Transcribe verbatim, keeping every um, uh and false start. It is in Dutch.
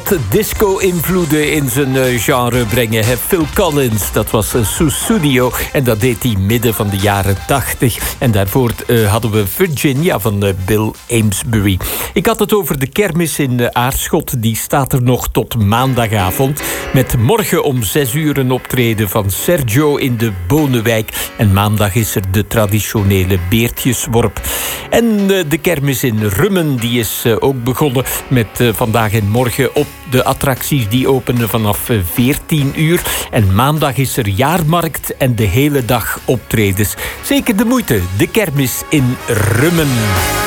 wat disco-invloeden in zijn uh, genre brengen. Hè? Phil Collins, dat was uh, Sussudio. En dat deed hij midden van de jaren tachtig. En daarvoor uh, hadden we Virginia van uh, Bill Amesbury. Ik had het over de kermis in uh, Aarschot. Die staat er nog tot maandagavond. Met morgen om zes uur een optreden van Sergio in de Bonenwijk. En maandag is er de traditionele beertjesworp. En uh, de kermis in Rummen die is uh, ook begonnen met uh, vandaag en morgen op de attracties. Die openen vanaf uh, veertien uur. En maandag is er jaarmarkt en de hele dag optredens. Zeker de moeite, de kermis in Rummen.